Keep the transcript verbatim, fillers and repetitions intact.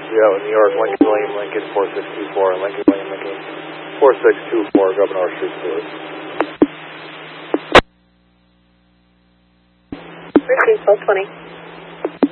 Yeah, New York, Lincoln, William, Lincoln, four six two four, Lincoln, William, Lincoln, four six two four, Governor Street, Stewart. Receive twelve twenty.